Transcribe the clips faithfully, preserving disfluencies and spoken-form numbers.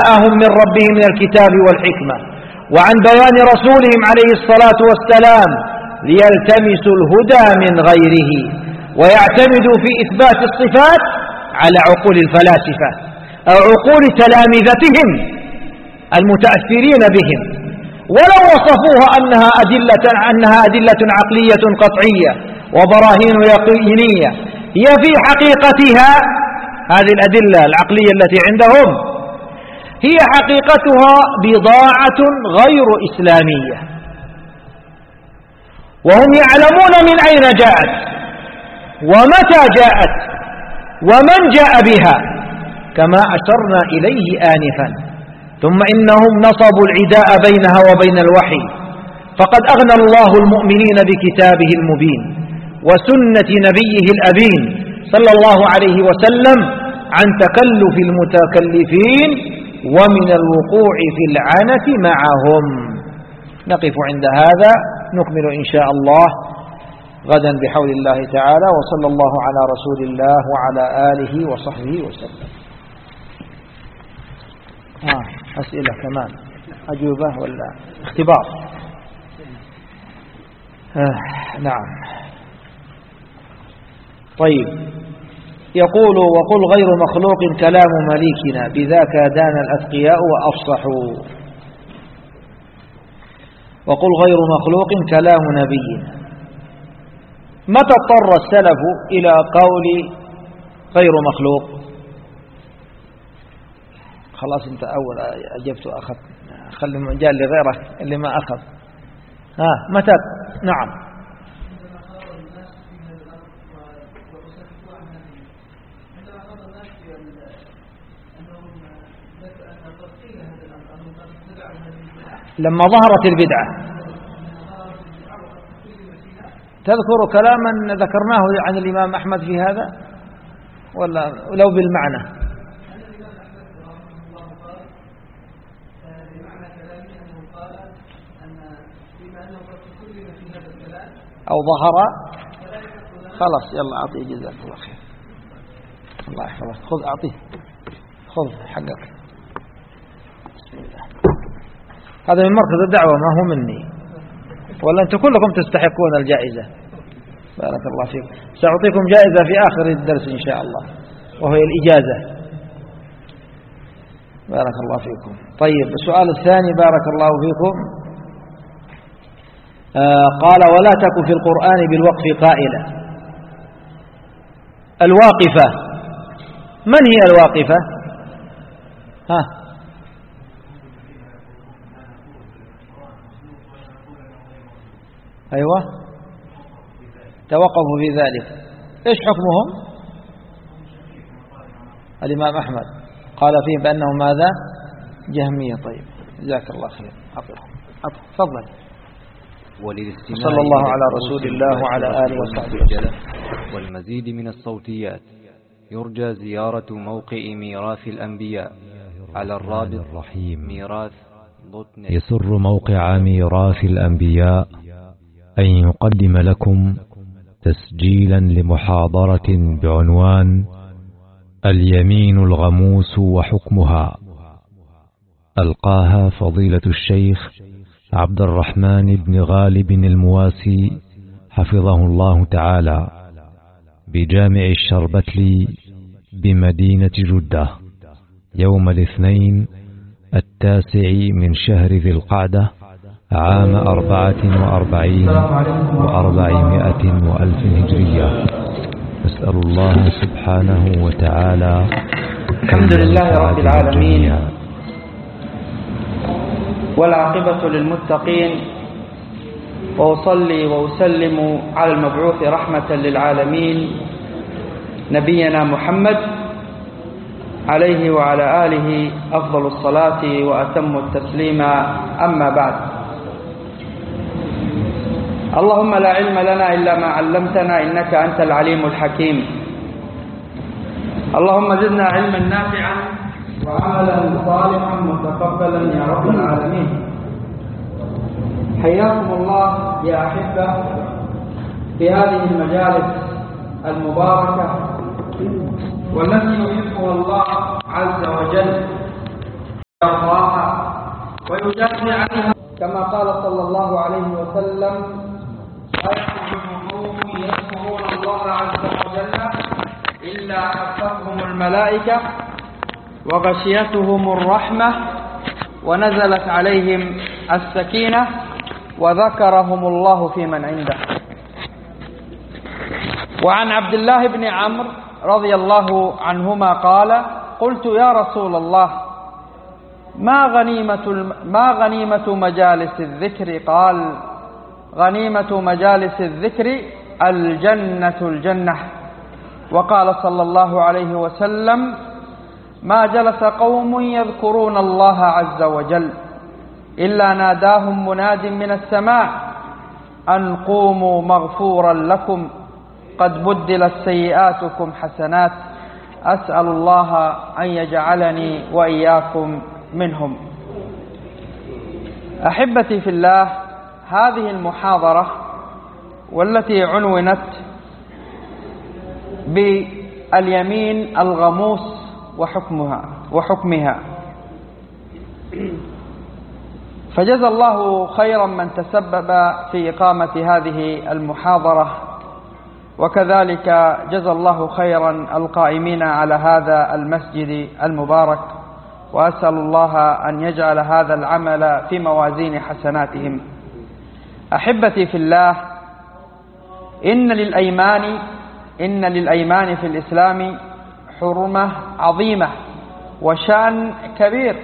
جاءهم من ربهم من الكتاب والحكمة وعن بيان رسولهم عليه الصلاة والسلام ليلتمسوا الهدى من غيره ويعتمدوا في إثبات الصفات على عقول الفلاسفة أو عقول تلامذتهم المتأثرين بهم، ولو وصفوها أنها أدلة, أنها أدلة عقلية قطعية وبراهين يقينية، هي في حقيقتها هذه الأدلة العقلية التي عندهم هي حقيقتها بضاعة غير إسلامية، وهم يعلمون من أين جاءت ومتى جاءت ومن جاء بها كما أشرنا إليه آنفا. ثم إنهم نصبوا العداء بينها وبين الوحي، فقد أغنى الله المؤمنين بكتابه المبين وسنة نبيه الأبين صلى الله عليه وسلم عن تكلف المتكلفين ومن الوقوع في العنة معهم. نقف عند هذا، نكمل إن شاء الله غدا بحول الله تعالى، وصلى الله على رسول الله وعلى آله وصحبه وسلم. آه أسئلة كمان، أجوبة ولا اختبار؟ آه نعم. طيب، يقول وقل غير مخلوق كلام مليكنا بذاك دان الأتقياء وأفصحوا. وقل غير مخلوق كلام نبينا. متى اضطر السلف إلى قول غير مخلوق؟ خلاص انت أول أجبت وأخذ، خلي المجال لغيره اللي ما أخذ. ها متى؟ نعم. لما ظهرت البدعة. تذكر كلاما ذكرناه عن الإمام أحمد في هذا ولا لو بالمعنى؟ أو ظهر خلاص يلا أعطيه جزاك الله خير. الله يحفظك، خذ أعطيه، خذ حقك. بسم الله. هذا من مركز الدعوة ما هو مني، ولا أنتم كلكم تستحقون الجائزة. بارك الله فيكم. سأعطيكم جائزة في آخر الدرس إن شاء الله، وهي الإجازة. بارك الله فيكم. طيب، السؤال الثاني بارك الله فيكم. آه قال ولا تك في القرآن بالوقف قائلا. الواقفة من هي الواقفة؟ ها أيوة، توقفوا في ذلك. إيش حكمهم؟ الإمام أحمد قال فيه بأنه ماذا؟ جهمية. طيب جزاك الله خير. أطلع تفضل. صلى الله على رسول الله وعلى آله وصحبه وسلم. والمزيد من الصوتيات يرجى زيارة موقع ميراث الأنبياء على الرابط ميراث دوت نت. يسر موقع ميراث الأنبياء أن يقدم لكم تسجيلا لمحاضرة بعنوان اليمين الغموس وحكمها، ألقاها فضيلة الشيخ عبد الرحمن بن غالب المواسي حفظه الله تعالى بجامع الشربتلي بمدينة جدة يوم الاثنين التاسع من شهر ذي القعدة عام أربعة وأربعين وأربعمائة وألف هجرية. نسأل الله سبحانه وتعالى. الحمد لله رب العالمين، والعاقبة للمتقين، وأصلي وأسلم على المبعوث رحمة للعالمين نبينا محمد عليه وعلى آله أفضل الصلاة وأتم التسليم. أما بعد، اللهم لا علم لنا إلا ما علمتنا إنك أنت العليم الحكيم. اللهم زدنا علما نافعا وعملا صالحا متقبلا يا رب العالمين. حياكم الله يا أحبة في هذه المجالس المباركة والتي يحبها الله عز وجل. يرضاها ويجازي عليها، كما قال صلى الله عليه وسلم: يذكرون الله عز وجل إلا حفتهم الملائكة وغشيتهم الرحمة ونزلت عليهم السكينة وذكرهم الله في من عنده. وعن عبد الله بن عمرو رضي الله عنهما قال: قلت يا رسول الله ما غنيمة ما غنيمة مجالس الذكر؟ قال: غنيمة مجالس الذكر الجنة الجنة. وقال صلى الله عليه وسلم: ما جلس قوم يذكرون الله عز وجل إلا ناداهم مناد من السماء أن قوموا مغفورا لكم قد بدلت سيئاتكم حسنات، أسأل الله أن يجعلني وإياكم منهم. أحبتي في الله، هذه المحاضرة والتي عنونت باليمين الغموس وحكمها وحكمها فجزى الله خيرا من تسبب في إقامة هذه المحاضرة، وكذلك جزى الله خيرا القائمين على هذا المسجد المبارك، وأسأل الله أن يجعل هذا العمل في موازين حسناتهم. أحبتي في الله، إن للأيمان إن للأيمان في الإسلام حرمة عظيمة وشأن كبير،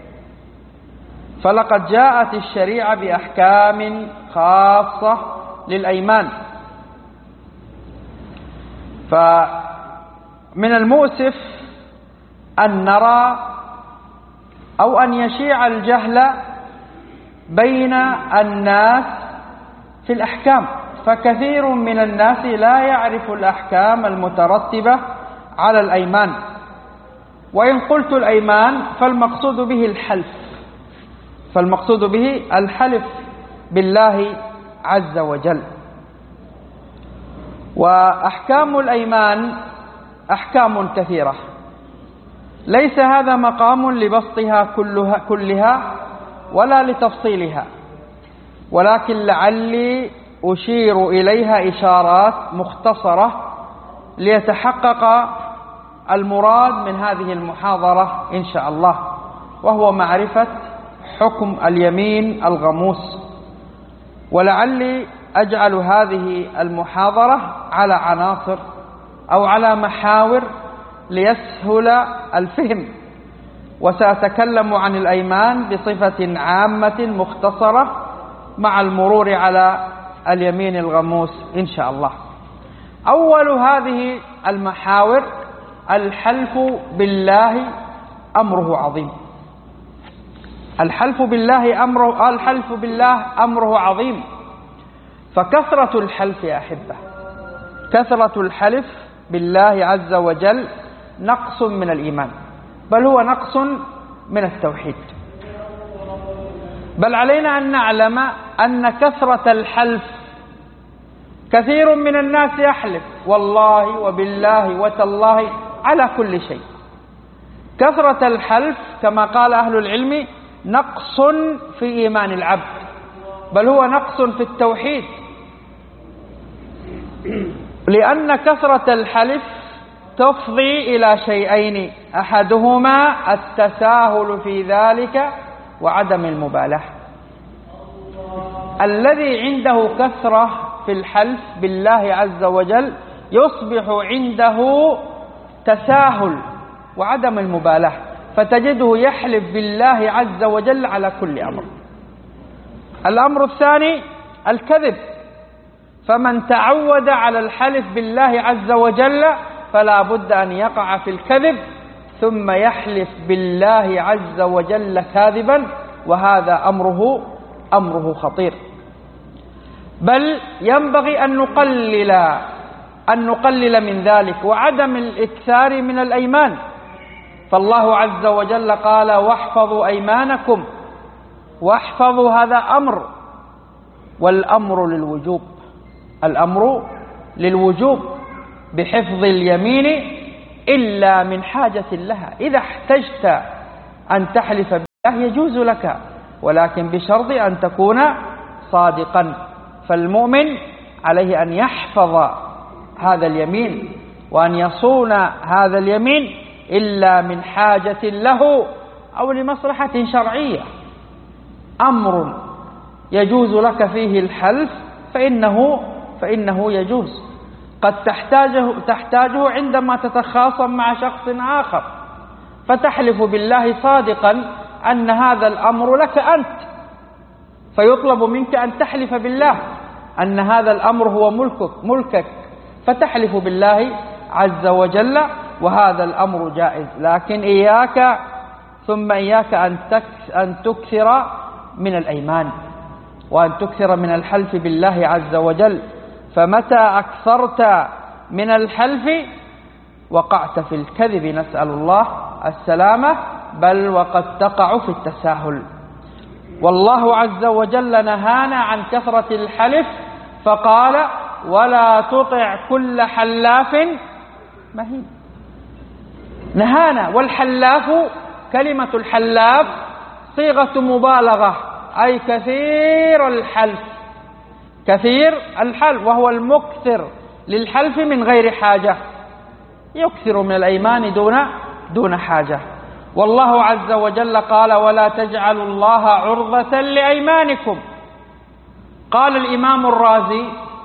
فلقد جاءت الشريعة بأحكام خاصة للأيمان. فمن المؤسف أن نرى أو أن يشيع الجهل بين الناس في الأحكام، فكثير من الناس لا يعرف الأحكام المترتبة على الأيمان. وإن قلت الأيمان فالمقصود به الحلف فالمقصود به الحلف بالله عز وجل. وأحكام الأيمان أحكام كثيرة، ليس هذا مقام لبسطها كلها, كلها ولا لتفصيلها، ولكن لعلي أشير إليها إشارات مختصرة ليتحقق المراد من هذه المحاضرة إن شاء الله، وهو معرفة حكم اليمين الغموس. ولعلي أجعل هذه المحاضرة على عناصر أو على محاور ليسهل الفهم، وسأتكلم عن الأيمان بصفة عامة مختصرة مع المرور على اليمين الغموس إن شاء الله. أول هذه المحاور الحلف بالله أمره عظيم. الحلف بالله أمره الحلف بالله أمره عظيم، فكثرة الحلف يا أحبة كثرة الحلف بالله عز وجل نقص من الإيمان، بل هو نقص من التوحيد. بل علينا أن نعلم أن كثرة الحلف، كثير من الناس يحلف والله وبالله وتالله على كل شيء. كثرة الحلف كما قال أهل العلم نقص في إيمان العبد، بل هو نقص في التوحيد، لأن كثرة الحلف تفضي إلى شيئين: أحدهما التساهل في ذلك وعدم المبالاة. الذي عنده كثرة في الحلف بالله عز وجل يصبح عنده تساهل وعدم المبالاة، فتجده يحلف بالله عز وجل على كل أمر. الأمر الثاني الكذب، فمن تعود على الحلف بالله عز وجل فلا بد أن يقع في الكذب ثم يحلف بالله عز وجل كاذبا، وهذا أمره أمره خطير. بل ينبغي أن نقلل أن نقلل من ذلك وعدم الإكثار من الأيمان. فالله عز وجل قال: واحفظوا أيمانكم. واحفظوا هذا أمر، والأمر للوجوب الأمر للوجوب بحفظ اليمين إلا من حاجة لها. إذا احتجت أن تحلف يجوز لك، ولكن بشرط أن تكون صادقا. فالمؤمن عليه أن يحفظ هذا اليمين وأن يصون هذا اليمين إلا من حاجة له أو لمصلحة شرعية، أمر يجوز لك فيه الحلف فإنه, فإنه يجوز. قد تحتاجه, تحتاجه عندما تتخاصم مع شخص آخر، فتحلف بالله صادقا أن هذا الأمر لك أنت، فيطلب منك أن تحلف بالله أن هذا الأمر هو ملكك, ملكك فتحلف بالله عز وجل، وهذا الأمر جائز. لكن إياك ثم إياك أن تكثر من الأيمان وأن تكثر من الحلف بالله عز وجل، فمتى أكثرت من الحلف وقعت في الكذب، نسأل الله السلامة، بل وقد تقع في التساهل. والله عز وجل نهانا عن كثرة الحلف فقال: ولا تطع كل حلاف مهين. نهانا. والحلاف، كلمة الحلاف صيغة مبالغة، أي كثير الحلف، كثير الحلف، وهو المكثر للحلف من غير حاجة، يكثر من الأيمان دون دون حاجة. والله عز وجل قال: ولا تجعلوا الله عرضة لأيمانكم. قال الإمام الرازي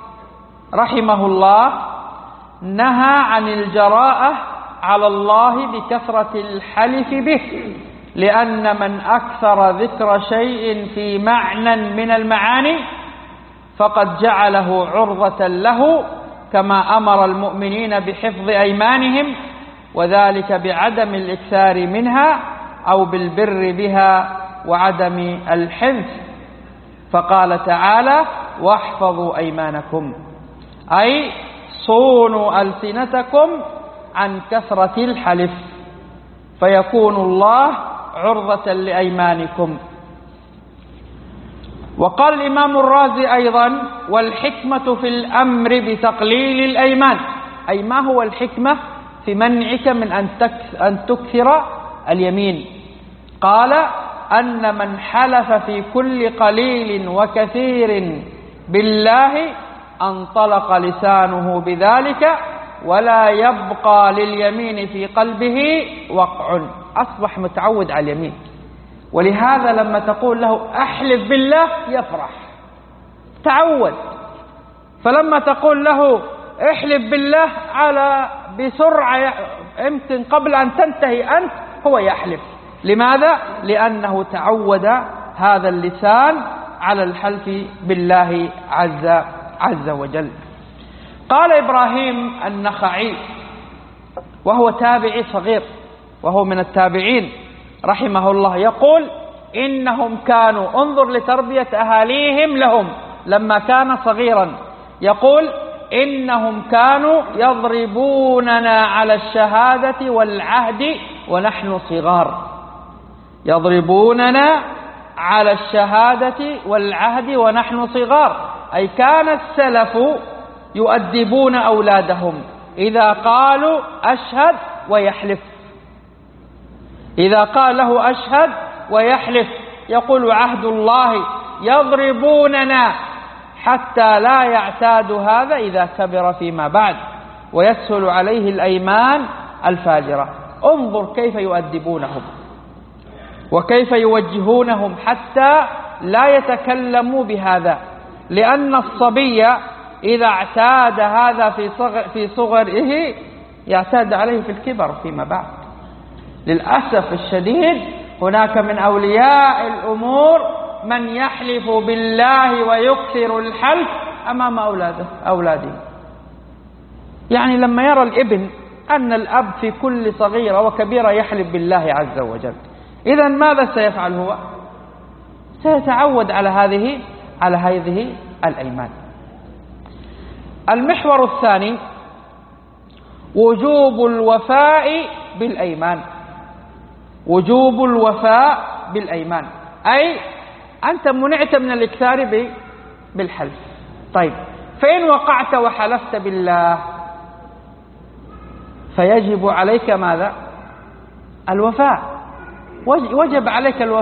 رحمه الله: نهى عن الجراءة على الله بكثرة الحلف به، لأن من أكثر ذكر شيء في معنى من المعاني فقد جعله عرضة له، كما أمر المؤمنين بحفظ أيمانهم، وذلك بعدم الإكثار منها أو بالبر بها وعدم الحنث. فقال تعالى: واحفظوا أيمانكم، أي صونوا ألسنتكم عن كثرة الحلف، فيكون الله عرضة لأيمانكم. وقال الإمام الرازي أيضا: والحكمة في الأمر بتقليل الأيمان، أي ما هو الحكمة في منعك من أن تكثر اليمين؟ قال: أن من حلف في كل قليل وكثير بالله انطلق لسانه بذلك، ولا يبقى لليمين في قلبه وقع، أصبح متعود على اليمين. ولهذا لما تقول له أحلف بالله يفرح، تعود. فلما تقول له احلف بالله على بسرعة يمكن قبل أن تنتهي أنت، هو يحلف. لماذا؟ لأنه تعود هذا اللسان على الحلف بالله عز, عز وجل. قال إبراهيم النخعي وهو تابعي صغير، وهو من التابعين رحمه الله، يقول: إنهم كانوا، انظر لتربية أهاليهم لهم لما كان صغيرا، يقول: إنهم كانوا يضربوننا على الشهادة والعهد ونحن صغار. يضربوننا على الشهادة والعهد ونحن صغار، أي كان السلف يؤدبون أولادهم إذا قالوا أشهد ويحلف، إذا قال له أشهد ويحلف يقول: عهد الله. يضربوننا حتى لا يعتاد هذا إذا كبر فيما بعد ويسهل عليه الأيمان الفاجرة. انظر كيف يؤدبونهم وكيف يوجهونهم حتى لا يتكلموا بهذا، لأن الصبي إذا اعتاد هذا في صغر في صغره يعتاد عليه في الكبر فيما بعد. للأسف الشديد هناك من أولياء الأمور من يحلف بالله ويكثر الحلف أمام أولاده أولاده يعني لما يرى الابن أن الأب في كل صغيرة وكبيرة يحلف بالله عز وجل، إذا ماذا سيفعل هو؟ سيتعود على هذه على هذه الأيمان. المحور الثاني وجوب الوفاء بالأيمان. وجوب الوفاء بالأيمان، أي أنت منعت من الإكثار بالحلف. طيب، فإن وقعت وحلفت بالله فيجب عليك ماذا؟ الوفاء. وجب عليك الوفاء